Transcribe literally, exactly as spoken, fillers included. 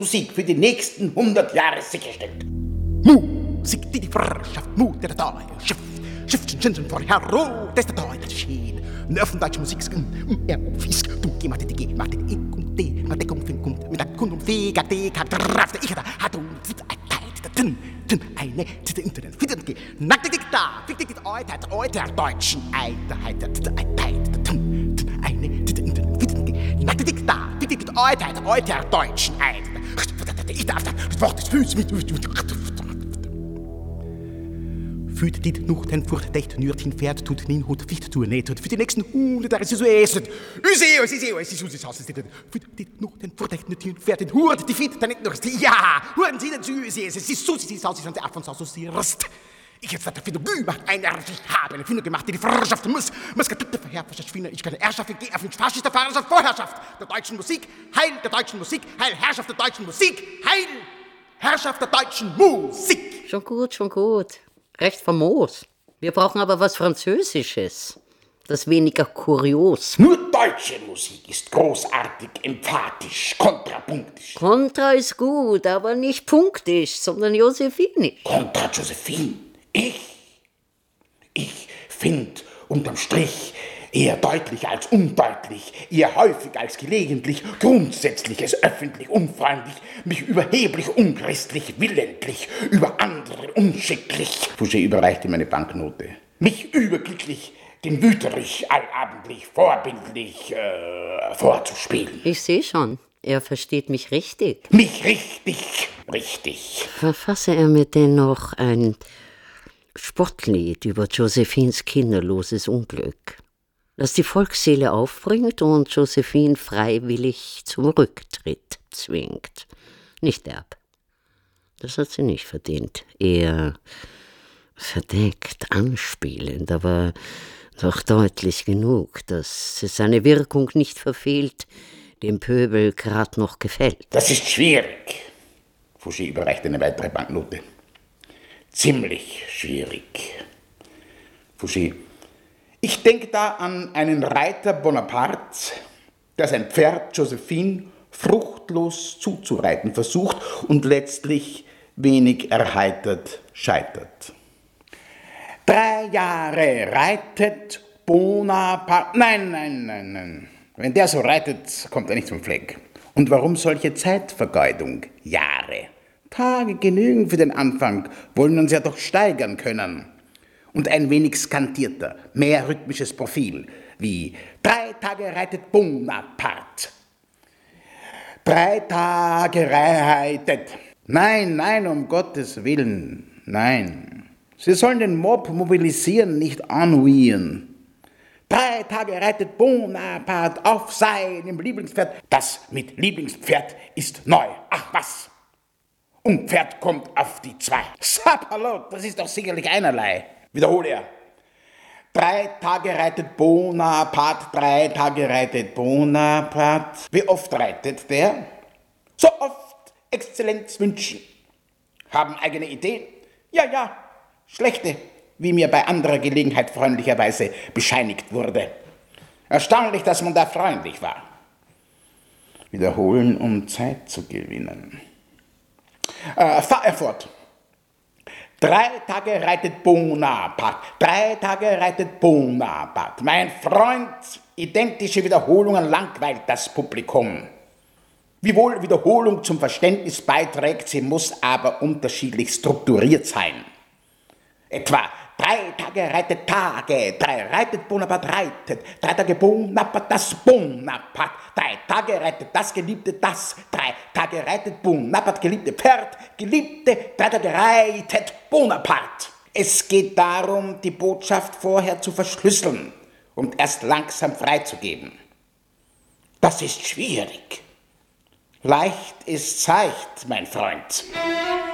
Musik für die nächsten hundert Jahre sicherstellt. Musik, die die Wirtschaft mutet da, Schiff, Schiff, Schinsen vor Hero, das ist der Teil, das schien. Nerven deutsche Musik, er fies, du geh mal die G, mach die E und D, mach Deckung, Fink und mit der Kund und Fee, gab die Kap, draft, ich da, hat und zit, ein Teil, der Tin, Tin, eine, zit, Internet, fit und G, nack, dick, da, fick, dick, Eutheit, Euter, Deutschen, Eiterheit, ein Teil, der Tin, Tin, eine, zit, Internet, fit und G, nack, dick, da, fick, dick, Eutheit, Euter, Deutschen, Eiter, ich darf das Wort des Füßs mit. Führt dit noch den Furcht nürt hin Pferd tut nin hut ficht tu net für die nächsten hundert Jahre so esset. Useo, es ist es ist es ist es führt dit noch den Furcht nürt hin Pferd den hurt die fit dann noch ja hören Sie den Süß es ist so sie aus sie ab von so sie rst. Ich jetzt dafür du macht einer ich habe eine Finde gemacht die Vorherrschaft muss muss getippte Verherrschaft Schwine ich kann Herrschaft geh auf den faschistische Vorherrschaft Vorherrschaft der deutschen Musik heil der deutschen Musik heil Herrschaft der deutschen Musik heil Herrschaft der deutschen Musik. Schon gut, schon gut. Recht famos. Wir brauchen aber was Französisches. Das weniger kurios. Nur deutsche Musik ist großartig, emphatisch, kontrapunktisch. Kontra ist gut, aber nicht punktisch, sondern josephinisch. Kontra Josephine? Ich? Ich finde unterm Strich eher deutlich als undeutlich, eher häufig als gelegentlich, grundsätzliches, öffentlich, unfreundlich, mich überheblich, unchristlich, willentlich, über andere unschicklich. Fouché überreichte meine Banknote. Mich überglücklich, den Wüterich allabendlich, vorbildlich äh, vorzuspielen. Ich sehe schon, er versteht mich richtig. Mich richtig, richtig. Verfasse er mir dennoch ein Spottlied über Josephines kinderloses Unglück, das die Volksseele aufbringt und Josephine freiwillig zum Rücktritt zwingt. Nicht derb. Das hat sie nicht verdient. Eher verdeckt, anspielend, aber doch deutlich genug, dass es seine Wirkung nicht verfehlt, dem Pöbel grad noch gefällt. Das ist schwierig. Fouché überreichte eine weitere Banknote. Ziemlich schwierig. Fouché: Ich denke da an einen Reiter Bonaparte, der sein Pferd Josephine fruchtlos zuzureiten versucht und letztlich wenig erheitert scheitert. Drei Jahre reitet Bonaparte. Nein, nein, nein, nein. Wenn der so reitet, kommt er nicht zum Fleck. Und warum solche Zeitvergeudung? Jahre. Tage genügen für den Anfang, wollen uns ja doch steigern können. Und ein wenig skandierter, mehr rhythmisches Profil, wie drei Tage reitet Bonaparte. Drei Tage reitet. Nein, nein, um Gottes Willen, nein. Sie sollen den Mob mobilisieren, nicht ennuieren. Drei Tage reitet Bonaparte auf seinem Lieblingspferd. Das mit Lieblingspferd ist neu. Ach was! Und Pferd kommt auf die zwei. Sapperlot, das ist doch sicherlich einerlei. Wiederhole er. Drei Tage reitet Bonaparte, drei Tage reitet Bonaparte. Wie oft reitet der? So oft, Exzellenz wünschen. Haben eigene Ideen? Ja, ja, schlechte, wie mir bei anderer Gelegenheit freundlicherweise bescheinigt wurde. Erstaunlich, dass man da freundlich war. Wiederholen, um Zeit zu gewinnen. Äh, fahr er fort. Drei Tage reitet Bonaparte, drei Tage reitet Bonaparte. Mein Freund, identische Wiederholungen langweilt das Publikum. Wiewohl Wiederholung zum Verständnis beiträgt, sie muss aber unterschiedlich strukturiert sein. Etwa drei Tage reitet Tage, drei reitet Bonaparte reitet, drei Tage Bonaparte das Bonaparte, drei Tage reitet das Geliebte das, drei Tage reitet Bonaparte geliebte Pferd, Geliebte, drei Tage reitet Bonaparte. Es geht darum, die Botschaft vorher zu verschlüsseln und erst langsam freizugeben. Das ist schwierig. Leicht ist leicht, mein Freund.